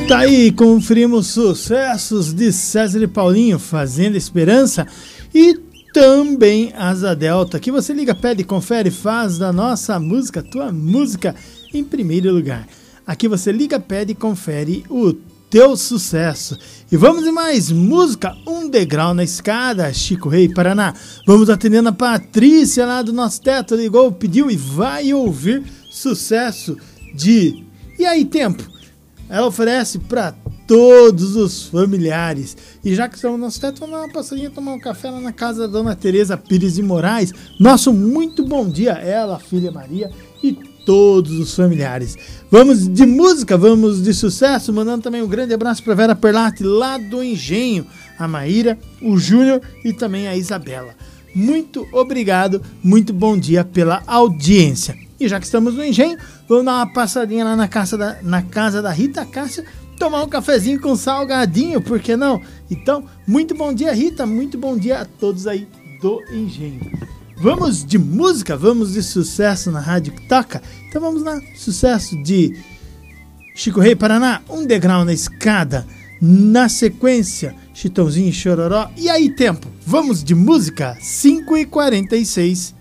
Tá aí, conferimos sucessos de César e Paulinho, Fazenda Esperança, e também Asa Delta, que você liga, pede, confere, faz da nossa música, tua música em primeiro lugar. Aqui você liga, pede e confere o teu sucesso. E vamos em mais música, Um Degrau na Escada, Chico Rei, Paraná. Vamos atendendo a Patrícia lá do nosso teto, ligou, pediu e vai ouvir sucesso de E Aí Tempo. Ela oferece para todos os familiares. E já que estamos no nosso teto, vamos dar uma passadinha, tomar um café lá na casa da Dona Tereza Pires de Moraes. Nosso muito bom dia, ela, filha Maria e todos os familiares. Vamos de música, vamos de sucesso, mandando também um grande abraço para Vera Perlatti lá do Engenho, a Maíra, o Júnior e também a Isabela. Muito obrigado, muito bom dia pela audiência. E já que estamos no Engenho, vamos dar uma passadinha lá na casa da Rita Cássia, tomar um cafezinho com salgadinho, por que não? Então, muito bom dia, Rita, muito bom dia a todos aí do Engenho. Vamos de música, vamos de sucesso na Rádio que Toca. Então vamos lá, sucesso de Chico Rei, Paraná, Um Degrau na Escada. Na sequência, Chitãozinho e Chororó. E Aí Tempo, vamos de música, 5h46.